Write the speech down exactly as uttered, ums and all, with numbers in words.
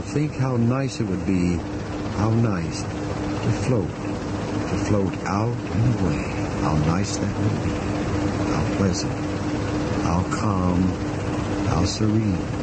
think how nice it would be, how nice to float, to float out and away. How nice that would be. How pleasant, how calm, how serene.